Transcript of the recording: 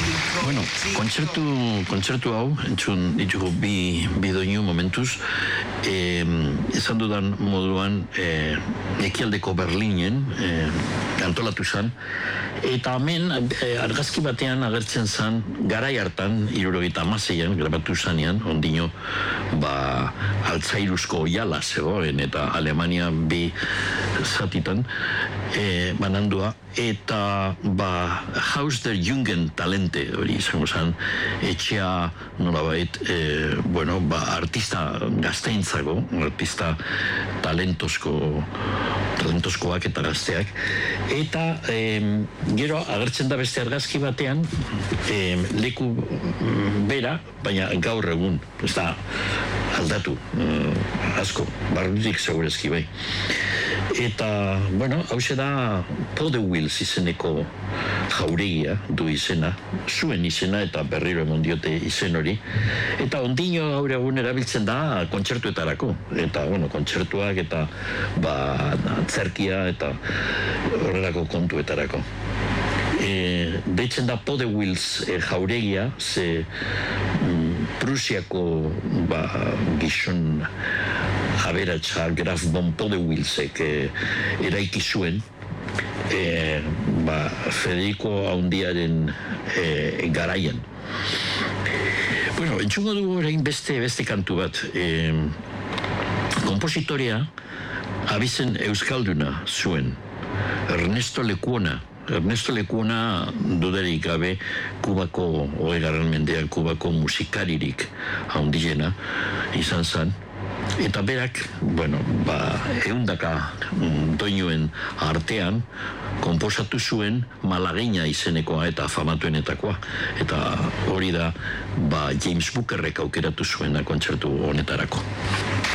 Bueno, kontzertu hau, entzun ditugu bi doinu momentuz, esan dudan moduan ekialdeko Berlinen antolatu zen, eta hemen argazki batean agertzen zen garai hartan, 76an grabatu zanean, ondino altzairuzko oiala zegoen eta Alemania bi zatitan banandua, eta Haus der Jungen Talente hori izango zen, etxea nolabait artista gazteintzako, artista talentoskoak eta gazteak, eta gero agertzen da beste argazki batean leku bera, baina gaur egun ez da aldatu asko, barrutik segurezki bai. Eta, hause da Paul de Wils izeneko jauregia du izena, zuen izena eta berriro emon diote izen hori, eta ondino gaur egun erabiltzen da kontzertuetarako, eta, kontzertuak eta zerkia eta horrelako kontuetarako. Deitzen da Paul de Wils jauregia, ze Prusiako gizon aberatsa Graf von Paul de Wilsek eraiki zuen Federico Haundiaren garaian. Entzungo dugu orain beste kantu bat. Kompositorea abizen euskalduna zuen, Ernesto Lekuona. Ernesto Lekuona dudarik gabe Kubako, 20. mendean Kubako musikaririk handiena izan zen. Eta berak, ehundaka doinuen artean konposatu zuen Malagueña izenekoa eta famatuenetakoa. Eta hori da James Bookerrek aukeratu zuena kontzertu honetarako.